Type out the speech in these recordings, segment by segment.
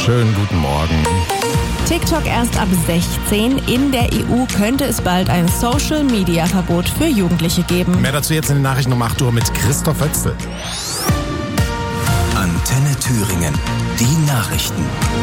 Schönen guten Morgen. TikTok erst ab 16. In der EU könnte es bald ein Social-Media-Verbot für Jugendliche geben. Mehr dazu jetzt in den Nachrichten um 8 Uhr mit Christoph Hötzl. Antenne Thüringen. Die Nachrichten.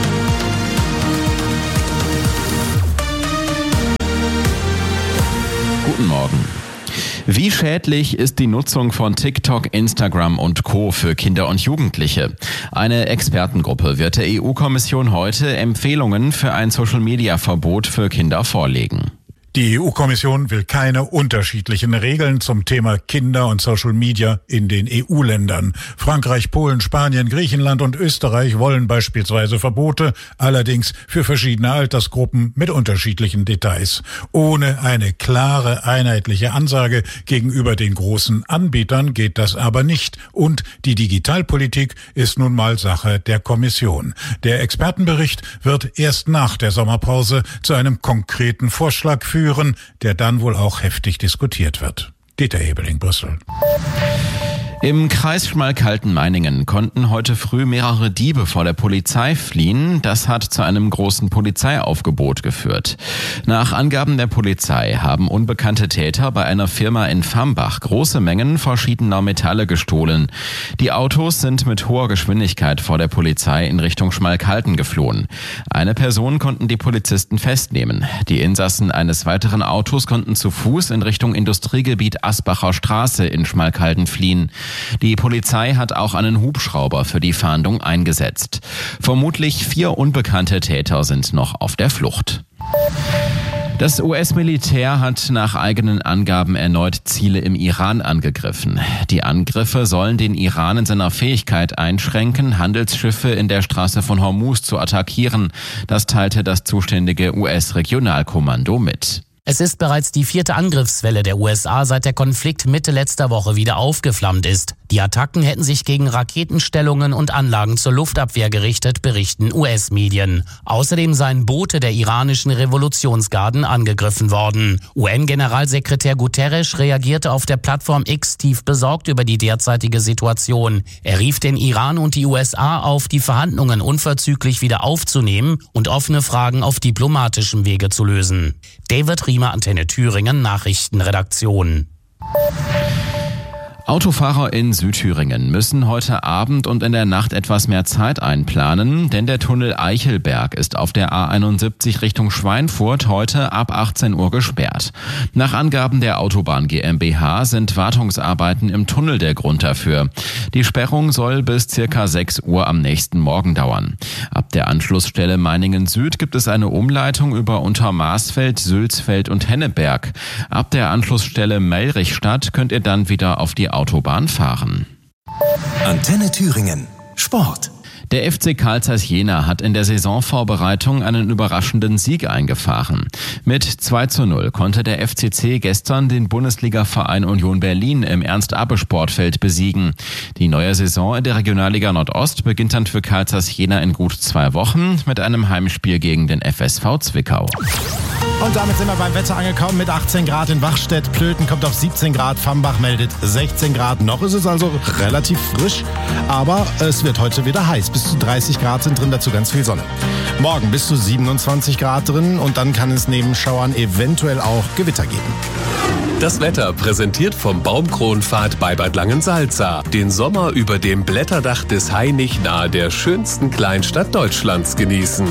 Guten Morgen. Wie schädlich ist die Nutzung von TikTok, Instagram und Co. für Kinder und Jugendliche? Eine Expertengruppe wird der EU-Kommission heute Empfehlungen für ein Social-Media-Verbot für Kinder vorlegen. Die EU-Kommission will keine unterschiedlichen Regeln zum Thema Kinder und Social Media in den EU-Ländern. Frankreich, Polen, Spanien, Griechenland und Österreich wollen beispielsweise Verbote, allerdings für verschiedene Altersgruppen mit unterschiedlichen Details. Ohne eine klare, einheitliche Ansage gegenüber den großen Anbietern geht das aber nicht. Und die Digitalpolitik ist nun mal Sache der Kommission. Der Expertenbericht wird erst nach der Sommerpause zu einem konkreten Vorschlag führen, der dann wohl auch heftig diskutiert wird. Dieter Hebeling, Brüssel. Im Kreis Schmalkalden-Meiningen konnten heute früh mehrere Diebe vor der Polizei fliehen. Das hat zu einem großen Polizeiaufgebot geführt. Nach Angaben der Polizei haben unbekannte Täter bei einer Firma in Fambach große Mengen verschiedener Metalle gestohlen. Die Autos sind mit hoher Geschwindigkeit vor der Polizei in Richtung Schmalkalden geflohen. Eine Person konnten die Polizisten festnehmen. Die Insassen eines weiteren Autos konnten zu Fuß in Richtung Industriegebiet Asbacher Straße in Schmalkalden fliehen. Die Polizei hat auch einen Hubschrauber für die Fahndung eingesetzt. Vermutlich 4 unbekannte Täter sind noch auf der Flucht. Das US-Militär hat nach eigenen Angaben erneut Ziele im Iran angegriffen. Die Angriffe sollen den Iran in seiner Fähigkeit einschränken, Handelsschiffe in der Straße von Hormuz zu attackieren. Das teilte das zuständige US-Regionalkommando mit. Es ist bereits die 4. Angriffswelle der USA, seit der Konflikt Mitte letzter Woche wieder aufgeflammt ist. Die Attacken hätten sich gegen Raketenstellungen und Anlagen zur Luftabwehr gerichtet, berichten US-Medien. Außerdem seien Boote der iranischen Revolutionsgarden angegriffen worden. UN-Generalsekretär Guterres reagierte auf der Plattform X tief besorgt über die derzeitige Situation. Er rief den Iran und die USA auf, die Verhandlungen unverzüglich wieder aufzunehmen und offene Fragen auf diplomatischem Wege zu lösen. David Riemer, Antenne Thüringen, Nachrichtenredaktion. Autofahrer in Südthüringen müssen heute Abend und in der Nacht etwas mehr Zeit einplanen, denn der Tunnel Eichelberg ist auf der A71 Richtung Schweinfurt heute ab 18 Uhr gesperrt. Nach Angaben der Autobahn GmbH sind Wartungsarbeiten im Tunnel der Grund dafür. Die Sperrung soll bis circa 6 Uhr am nächsten Morgen dauern. Ab der Anschlussstelle Meiningen Süd gibt es eine Umleitung über Untermaßfeld, Sülzfeld und Henneberg. Ab der Anschlussstelle Mellrichstadt könnt ihr dann wieder auf die Autobahn fahren. Antenne Thüringen. Sport. Der FC Carl Zeiss Jena hat in der Saisonvorbereitung einen überraschenden Sieg eingefahren. Mit 2:0 konnte der FCC gestern den Bundesliga-Verein Union Berlin im Ernst-Abbe-Sportfeld besiegen. Die neue Saison in der Regionalliga Nordost beginnt dann für Carl Zeiss Jena in gut 2 Wochen mit einem Heimspiel gegen den FSV Zwickau. Und damit sind wir beim Wetter angekommen mit 18 Grad in Wachstedt. Plöten kommt auf 17 Grad, Fambach meldet 16 Grad. Noch ist es also relativ frisch, aber es wird heute wieder heiß. Bis zu 30 Grad sind drin, dazu ganz viel Sonne. Morgen bis zu 27 Grad drin und dann kann es neben Schauern eventuell auch Gewitter geben. Das Wetter präsentiert vom Baumkronpfad bei Bad Langensalza. Den Sommer über dem Blätterdach des Hainich nahe der schönsten Kleinstadt Deutschlands genießen.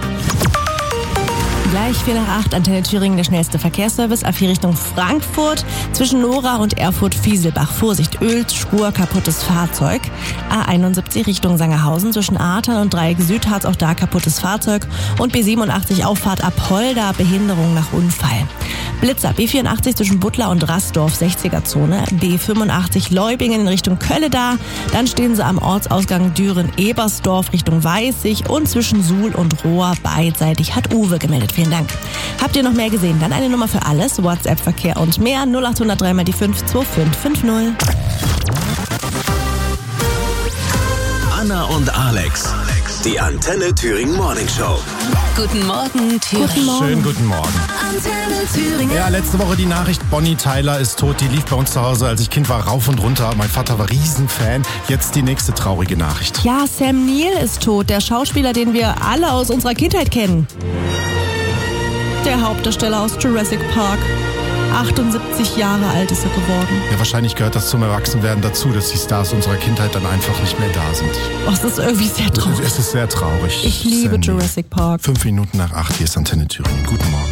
Gleich 7:45, Antenne Thüringen, der schnellste Verkehrsservice. A4 Richtung Frankfurt. Zwischen Nora und Erfurt-Fieselbach. Vorsicht, Ölspur, kaputtes Fahrzeug. A71 Richtung Sangerhausen. Zwischen Ahrtal und Dreieck Südharz, auch da kaputtes Fahrzeug. Und B87 Auffahrt Apolda, Behinderung nach Unfall. Blitzer, B84 zwischen Butler und Rassdorf, 60er-Zone. B85 Leubingen in Richtung Kölleda. Dann stehen sie am Ortsausgang Düren-Ebersdorf Richtung Weißig. Und zwischen Suhl und Rohr beidseitig hat Uwe gemeldet. Vielen Dank. Habt ihr noch mehr gesehen? Dann eine Nummer für alles. WhatsApp, Verkehr und mehr. 0800 3 mal die 5 2550. Anna und Alex. Die Antenne Thüringen Morning Show. Guten Morgen, Thüringen. Guten Morgen. Schönen guten Morgen. Antenne Thüringen. Ja, letzte Woche die Nachricht, Bonnie Tyler ist tot. Die lief bei uns zu Hause, als ich Kind war, rauf und runter. Mein Vater war Riesenfan. Jetzt die nächste traurige Nachricht. Ja, Sam Neill ist tot, der Schauspieler, den wir alle aus unserer Kindheit kennen. Der Hauptdarsteller aus Jurassic Park. 78 Jahre alt ist er geworden. Ja, wahrscheinlich gehört das zum Erwachsenwerden dazu, dass die Stars unserer Kindheit dann einfach nicht mehr da sind. Oh, es ist irgendwie sehr traurig. Es ist sehr traurig. Ich liebe Jurassic Park. 5 Minuten nach 8, hier ist Antenne Thüringen. Guten Morgen.